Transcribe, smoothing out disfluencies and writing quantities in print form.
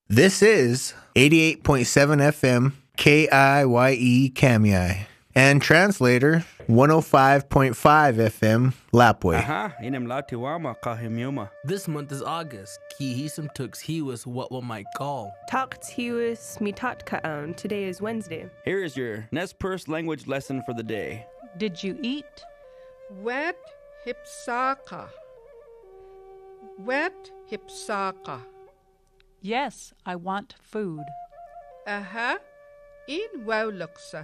This is 88.7 FM KIYE Kamiai and translator 105.5 FM Lapway. Aha, inem latiwama kahimyuma. This month is August. Kihisum tux hiwas what one might call. Takt hiwas mitatkaon. Today is Wednesday. Here is your Nez Perce language lesson for the day. Did you eat? Wet hipsaka. Wet hipsaka. Yes, I want food. Aha, in wowluksa.